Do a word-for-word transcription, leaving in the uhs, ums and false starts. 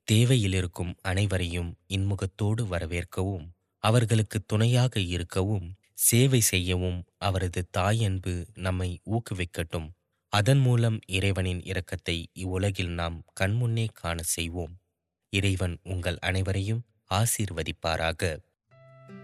தேவையில் இருக்கும் அனைவரையும் இன்முகத்தோடு வரவேற்கவும், அவர்களுக்கு துணையாக இருக்கவும், சேவை செய்யவும் அவரது தாயன்பு நம்மை ஊக்குவிக்கட்டும். அதன் மூலம் இறைவனின் இரக்கத்தை இவ்வுலகில் நாம் கண்முன்னே காண செய்வோம். இறைவன் உங்கள் அனைவரையும் ஆசீர்வதிப்பாராக.